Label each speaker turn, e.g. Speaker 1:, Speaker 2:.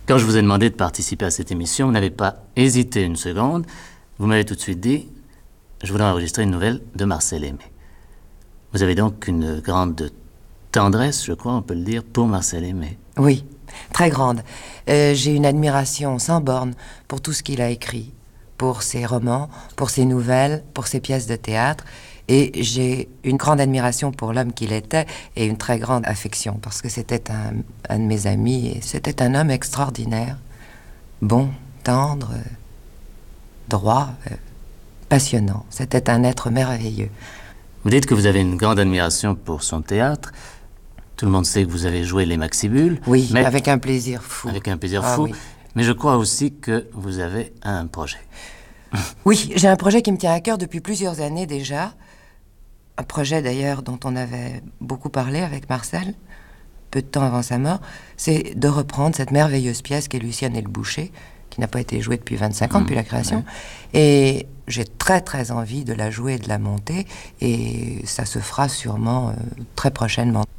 Speaker 1: Quand je vous ai demandé de participer à cette émission, vous n'avez pas hésité une seconde. Vous m'avez tout de suite dit « Je voudrais enregistrer une nouvelle de Marcel Aimé ». Vous avez donc une grande tendresse, je crois, on peut le dire, pour Marcel Aimé.
Speaker 2: Oui, très grande. J'ai une admiration sans borne pour tout ce qu'il a écrit, pour ses romans, pour ses nouvelles, pour ses pièces de théâtre. Et j'ai une grande admiration pour l'homme qu'il était et une très grande affection, parce que c'était un de mes amis et c'était un homme extraordinaire, bon, tendre, droit, passionnant. C'était un être merveilleux.
Speaker 1: Vous dites que vous avez une grande admiration pour son théâtre. Tout le monde sait que vous avez joué les Maxibules.
Speaker 2: Oui,
Speaker 1: mais
Speaker 2: avec un plaisir fou.
Speaker 1: Avec un plaisir fou.
Speaker 2: Oui.
Speaker 1: Mais je crois aussi que vous avez un projet.
Speaker 2: Oui, j'ai un projet qui me tient à cœur depuis plusieurs années déjà. Un projet d'ailleurs dont on avait beaucoup parlé avec Marcel, peu de temps avant sa mort, c'est de reprendre cette merveilleuse pièce qu'est Lucienne et le boucher, qui n'a pas été jouée depuis 25 ans, depuis la création. Ouais. Et j'ai très très envie de la jouer et de la monter, et ça se fera sûrement très prochainement.